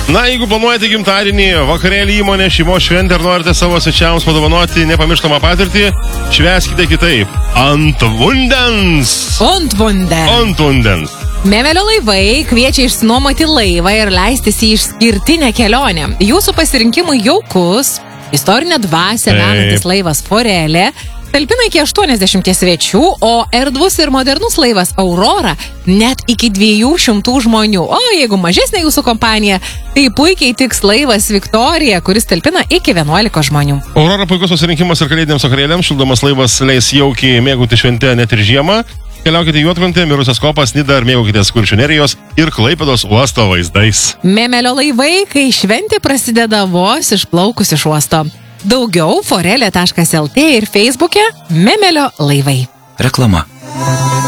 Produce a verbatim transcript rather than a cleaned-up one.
Na, jeigu planuojate gimtadienį, vakarėlį įmonę, šeimos šventę ir norite savo svečiams padovanoti nepamirštamą patirtį, švęskite kitaip. Ant vandens. Ant vandens. Ant vandens. Memelio laivai kviečia išsinuomoti laivą ir leistis į išskirtinę kelionę. Jūsų pasirinkimui jaukus, istorinę dvasią menantis laivas Forelė talpina iki aštuoniasdešimties svečių, o erdvus ir modernus laivas Aurora net iki dviejų šimtų žmonių. O jeigu mažesnė jūsų kompanija, tai puikiai tiks laivas Viktorija, kuris talpina iki vienuolikos žmonių. Aurora puikus pasirinkimas ir kalėdiniams vakarėliams. Šildomas laivas leis jaukiai mėgauti šventę net ir žiemą. Keliaukite į Juodkrantę, Mirusios kopas, Nidą ir mėgaukitės Kuršių nerijos ir Klaipėdos uosto vaizdais. Memelio laivai, kai šventė prasideda vos išplaukus iš uosto. Daugiau forelė taškas lt ir Facebook'e Memelio laivai. Reklama.